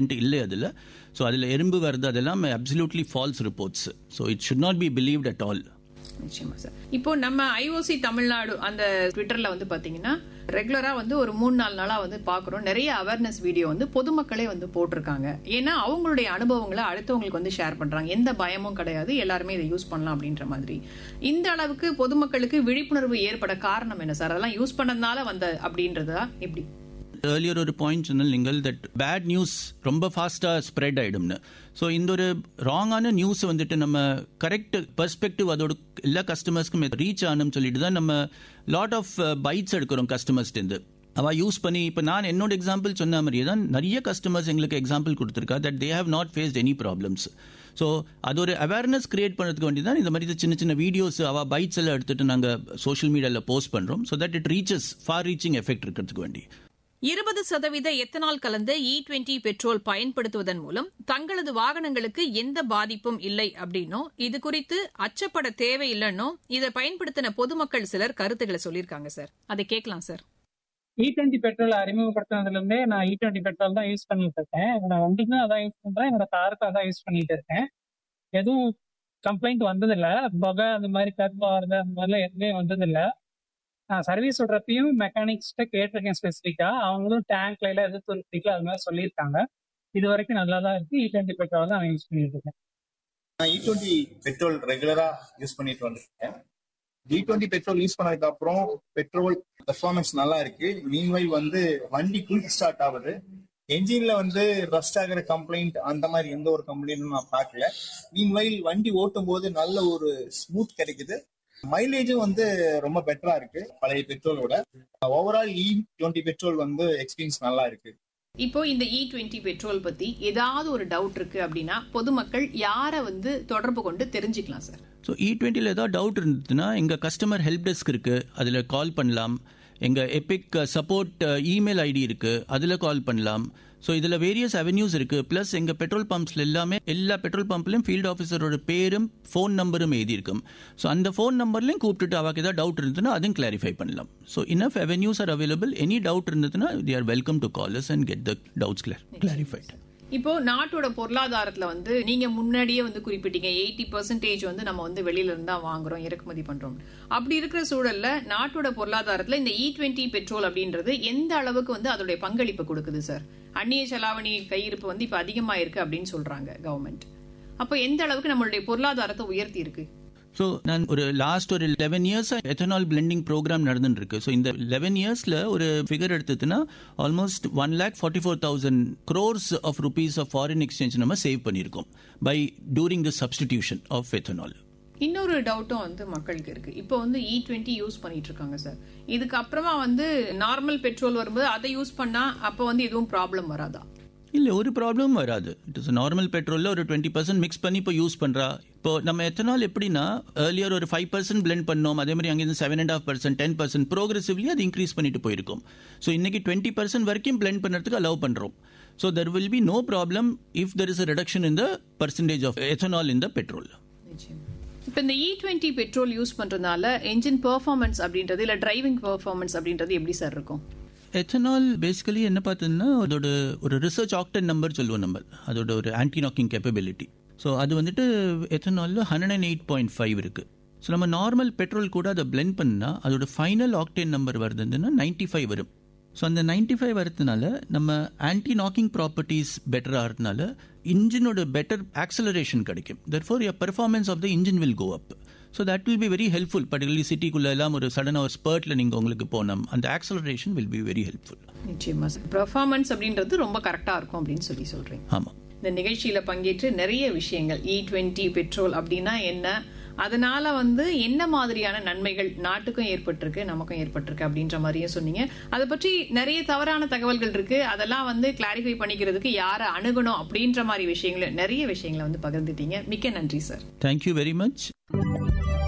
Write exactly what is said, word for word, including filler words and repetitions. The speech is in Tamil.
கண்டென்ட் இல்லை அதில். ஸோ அதில் எறும்பு வருது அதெல்லாம் absolutely falls reports. So it should not be believed at all. நிச்சயமா சார். இப்போ நம்ம ஐஓசி தமிழ்நாடு அந்த ட்விட்டர்ல வந்து பாத்தீங்கன்னா ரெகுலரா வந்து ஒரு மூணு நாலு நாளா வந்து பாக்குறோம், நிறைய அவேர்னஸ் வீடியோ வந்து பொதுமக்களே வந்து போட்டிருக்காங்க. ஏன்னா அவங்களுடைய அனுபவங்களை அடுத்தவங்களுக்கு வந்து ஷேர் பண்றாங்க. எந்த பயமும் கிடையாது, எல்லாருமே இதை யூஸ் பண்ணலாம் அப்படின்ற மாதிரி. இந்த அளவுக்கு பொதுமக்களுக்கு விழிப்புணர்வு ஏற்பட காரணம் என்ன சார்? அதெல்லாம் யூஸ் பண்ணதுனால வந்த அப்படின்றதா எப்படி? ஏர்லியர் ஒரு பாயிண்ட் சொன்னல் நீங்கள் தட் பேட் நியூஸ் ரொம்ப ஃபாஸ்ட்டாக ஸ்ப்ரெட் ஆகிடும்னு. ஸோ இந்த ஒரு ராங்கான நியூஸ் வந்துட்டு நம்ம கரெக்ட் பெர்ஸ்பெக்டிவ் அதோட எல்லா கஸ்டமர்ஸ்க்கும் ரீச் ஆகணும்னு சொல்லிட்டு தான் நம்ம லாட் ஆஃப் பைட்ஸ் எடுக்கிறோம் கஸ்டமர்ஸ்லேருந்து. அவள் யூஸ் பண்ணி இப்போ நான் என்னோட எக்ஸாம்பிள் சொன்ன மாதிரியே தான் நிறைய கஸ்டமர்ஸ் எங்களுக்கு எக்ஸாம்பிள் கொடுத்துருக்கா that they have not faced any problems. So அது ஒரு அவேர்னஸ் கிரியேட் பண்ணுறதுக்கு வேண்டி தான் இந்த மாதிரி சின்ன சின்ன வீடியோஸ் அவள் பைட்ஸ் எல்லாம் எடுத்துகிட்டு நாங்கள் சோஷியல் மீடியாவில் போஸ்ட் பண்ணுறோம். So that it reaches for reaching effect இருக்கிறதுக்கு வேண்டி. இருபது சதவீத எத்தனால் கலந்த இ டுவெண்டி பெட்ரோல் பயன்படுத்துவதன் மூலம் தங்களது வாகனங்களுக்கு எந்த பாதிப்பும் இல்லை அப்படின்னும், இது குறித்து அச்சப்பட தேவையில்லைன்னும் இதை பயன்படுத்தின பொதுமக்கள் சிலர் கருத்துக்களை சொல்லியிருக்காங்க சார். அதை கேட்கலாம் சார். இ டுவெண்டி பெட்ரோல் அறிமுகப்படுத்தினதுல இருந்தே நான் இ டுவெண்டி பெட்ரோல் தான் யூஸ் பண்ணிட்டு இருக்கேன். என்னோட வண்டிக்கும் அதான் யூஸ் பண்றேன், என்னோட காருக்கும் அதான் யூஸ் பண்ணிட்டு இருக்கேன். எதுவும் கம்ப்ளைண்ட் வந்ததில்லை, புகை அந்த மாதிரி கருப்பா வருது அந்த மாதிரிலாம் எதுவுமே வந்ததில்லை. நான் சர்வீஸ் விடுறப்பையும் மெக்கானிக்ஸ்கிட்ட கேட்டிருக்கேன் ஸ்பெசிஃபிக்கா, அவங்களும் டேங்க்ல எல்லாம் எது துருப்பிக்கல அது மாதிரி சொல்லியிருக்காங்க. இது வரைக்கும் நல்லா தான் இருக்கு. இ டுவெண்டி பெட்ரோல் தான் நான் யூஸ் பண்ணிட்டு இருக்கேன். நான் இ டுவெண்டி பெட்ரோல் ரெகுலரா யூஸ் பண்ணிட்டு வந்திருக்கேன். இ டுவெண்டி பெட்ரோல் யூஸ் பண்ணதுக்கு அப்புறம் பெட்ரோல் பெர்ஃபார்மன்ஸ் நல்லா இருக்கு. மீன்வைல் வந்து வண்டி குயிக் ஸ்டார்ட் ஆகுது. என்ஜின்ல வந்து ரஸ்ட் ஆகிற கம்ப்ளைண்ட் அந்த மாதிரி எந்த ஒரு கம்ப்ளைண்ட்டும் நான் பார்க்கல. மீன்வைல் வண்டி ஓட்டும் போது நல்ல ஒரு ஸ்மூத் கிடைக்குது. மைலேஜும் வந்து ரொம்ப பெட்டரா இருக்கு பழைய பெட்ரோலோட. ஓவரால் இ டுவெண்டி பெட்ரோல் வந்து எக்ஸ்பீரியன்ஸ் நல்லா இருக்கு. இப்போ இந்த இ டுவெண்டி பெட்ரோல் பத்தி ஏதாவது ஒரு டவுட் இருக்கு அப்படின்னா பொதுமக்கள் யாரை வந்து தொடர்பு கொண்டு தெரிஞ்சுக்கலாம் சார்? ஸோ இ டுவெண்ட்டியில் ஏதாவது டவுட் இருந்ததுன்னா எங்கள் கஸ்டமர் ஹெல்ப் டெஸ்க் இருக்குது, அதில் கால் பண்ணலாம். எங்கள் எபிக் சப்போர்ட் இமெயில் ஐடி இருக்குது, அதில் கால் பண்ணலாம். ஸோ இதில் வேரியஸ் அவென்யூஸ் இருக்குது. ப்ளஸ் எங்கள் பெட்ரோல் பம்ப்ஸில் எல்லாமே எல்லா பெட்ரோல் பம்ப்லையும் ஃபீல்டு ஆஃபீஸரோட பேரும் ஃபோன் நம்பரும் எழுதியிருக்கும். ஸோ அந்த ஃபோன் நம்பர்லையும் கூப்பிட்டுட்டு அவருக்கு ஏதாவது டவுட் இருந்ததுன்னா அதையும் கிளாரிஃபை பண்ணலாம். So enough avenues are available. Any doubt இருந்ததுன்னா they are welcome to call us and get the doubts clear clarified. இப்போ நாட்டோட பொருளாதாரத்துல வந்து நீங்க முன்னாடியே வந்து குறிப்பிட்டீங்க எயிட்டி பெர்சென்டேஜ் வந்து நம்ம வந்து வெளியில இருந்தா வாங்குறோம், இறக்குமதி பண்றோம். அப்படி இருக்கிற சூழல்ல நாட்டோட பொருளாதாரத்துல இந்த இ டுவெண்டி பெட்ரோல் அப்படின்றது எந்த அளவுக்கு வந்து அதோடைய பங்களிப்பு கொடுக்குது சார்? அந்நிய செலாவணி கையிருப்பு வந்து இப்ப அதிகமா இருக்கு அப்படின்னு சொல்றாங்க கவர்மெண்ட். அப்போ எந்த அளவுக்கு நம்மளுடைய பொருளாதாரத்தை உயர்த்தி இருக்கு? ஸோ நான் ஒரு லாஸ்ட் ஒரு eleven years ethanol blending program நடந்துட்டு இருக்கு. ஸோ இந்த லெவன் இயர்ஸ்ல ஒரு figure எடுத்ததுன்னா almost one lakh forty four thousand crores of rupees of foreign exchange நம்ம சேவ் பண்ணியிருக்கோம் by during the substitution of ethanol. இன்னொரு டவுட்டும் வந்து மக்களுக்கு இருக்கு. இப்போ வந்து இ டுவெண்டி யூஸ் பண்ணிட்டு இருக்காங்க சார். இதுக்கு அப்புறமா வந்து நார்மல் பெட்ரோல் வரும்போது அதை யூஸ் பண்ணா அப்போ வந்து எதுவும் ப்ராப்ளம் வராதா? இல்லை, ஒரு ப்ராப்ளமும் வராது. இட் இஸ் நார்மல் பெட்ரோலில் ஒரு டுவெண்ட்டி பர்சன்ட் மிக்ஸ் பண்ணி இப்போ யூஸ் பண்ணுறா. இப்போ நம்ம எத்தனால் எப்படின்னா ஏர்லியர் ஒரு ஃபைவ் பர்சன்ட் பிளெண்ட் பண்ணோம், அதே மாதிரி அங்கேருந்து seven and half percent ten percent progressively அது இன்க்ரீஸ் பண்ணிட்டு போயிருக்கும். ஸோ இன்னைக்கு டுவெண்ட்டி பர்சன்ட் வரைக்கும் பிளெண்ட் பண்ணுறதுக்கு அலோவ் பண்ணுறோம். So there will be no problem if there is a reduction in the percentage of ethanol in the petrol. இப்போ இந்த இ டுவெண்டி பெட்ரோல் யூஸ் பண்றதுனால என்ஜின் பெர்ஃபார்மன்ஸ் அப்படின்றது இல்லை டிரைவிங் பெர்ஃபார்மன்ஸ் அப்படின்றது எப்படி சார் இருக்கும்? எத்தனால் பேசிக்கலி என்ன பார்த்தீங்கன்னா அதோட ஒரு ரிசர்ச் ஆக்டன் நம்பர் சொல்லுவோம் நம்ம, அதோட ஒரு ஆன்டி நாக்கிங் கேப்பபிலிட்டி. ஸோ அது வந்துட்டு எத்தனாலில் hundred and eight point five இருக்குது. ஸோ நம்ம நார்மல் பெட்ரோல் கூட அதை பிளெண்ட் பண்ணால் அதோட ஃபைனல் ஆக்டேன் நம்பர் வருதுன்னா நைன்டி ஃபைவ் வரும். ஸோ அந்த நைன்டி ஃபைவ் வரதுனால நம்ம ஆன்டி நாக்கிங் ப்ராப்பர்ட்டிஸ் பெட்டர் ஆகிறதுனால இன்ஜினோட பெட்டர் ஆக்சலரேஷன் கிடைக்கும். therefore your performance of the engine will go up. So that will be very helpful, particularly சிட்டிக்குள்ள எல்லாம் ஒரு சடனா ஒரு ஸ்பர்ட்ல நீங்க உங்களுக்கு போனோம், அந்த acceleration will be very helpful. நிச்சயமா பெர்ஃபார்மன்ஸ் அப்படின்றது ரொம்ப கரெக்டா இருக்கும் அப்படின்னு சொல்லி சொல்றீங்க. ஆமா. இந்த நிகழ்ச்சியில பங்கேற்று நிறைய விஷயங்கள் இ டுவெண்டி பெட்ரோல் அப்படின்னா என்ன, அதனால வந்து என்ன மாதிரியான நன்மைகள் நாட்டுக்கும் ஏற்பட்டிருக்கு நமக்கும் ஏற்பட்டிருக்கு அப்படின்ற மாதிரியும் சொன்னீங்க. அதை பற்றி நிறைய தவறான தகவல்கள் இருக்கு, அதெல்லாம் வந்து கிளாரிஃபை பண்ணிக்கிறதுக்கு யாரை அணுகணும் அப்படின்ற மாதிரி விஷயங்கள் நிறைய விஷயங்களை வந்து பகிர்ந்துட்டீங்க. மிக்க நன்றி சார். Thank you very much.